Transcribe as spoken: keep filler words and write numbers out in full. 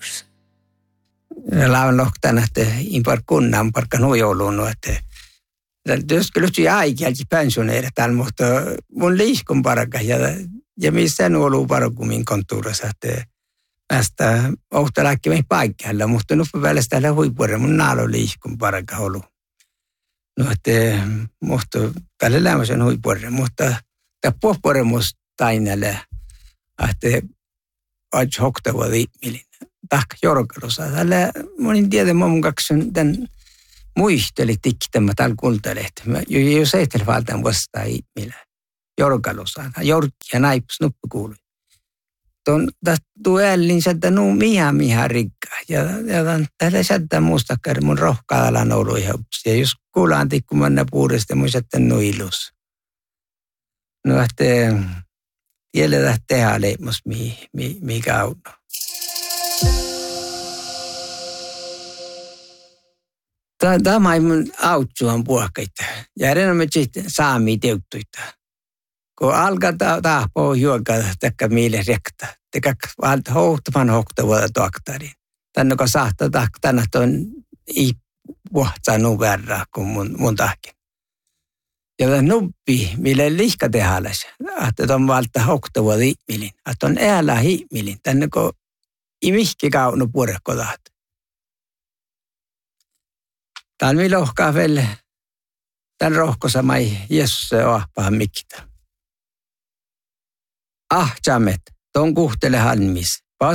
jouluksi. Lauan lohtaan, että impar kunnan parkka nuo jouluun, että jos kyllä se aikialti pensioneeretaan, mutta mun liiskun parkka ja, ja missä nuolu parkumin kontuurissa, että tästä ohtalakki meihin paikalla, mutta nuppu välistä täällä huipuolella mun naalo liiskun parkka olu. No, että mutta tällä lämmöisen huipuolella, mutta tämä puhupuolemus tainelle, että aika hoktava viimilin. Tahka jorkalossa. Tällä monin tiedä mun kaksi tämän muisteli tikkittämä täällä kultalehti. Jos ei teillä valtaan vastaan ihmillä. Jorkalossa. Jorkki ja naipus nuppu kuului. Tuon tuo ällin sieltä nuu miha miha rikkaa. Ja, ja täällä sieltä muistakkaan mun rohkaa alan ollut ihan. Ja jos kuulaan tikkumanna puudesta, mun sieltä nuu ilus. No, että tiedetään tehdä leimus, mikä on. Tämä on mun autsuhan puhkaita. Ja edelleen sitten saamia teuttuita. Kun alkaa tahpoa juokaa, tekkä miille rekta. Tekkä valta hohtavan hohtavuutta tuoktariin. Tänne kun sahtaa tahka, tänne on ei puhtaa nuu verran kuin mun, mun tahkin. Ja tämä nuppi, mille liiska tehdään, että on valta hohtavuutta ihmilin. Että on äällä ihmilin. Tänne kun ei mihki kaunu purekko tahti. Täällä mi lohkaa vielä tämän rohkosamai Jeesus ahpahan mikitä. Ah, jamet, ton kuhtele halmis.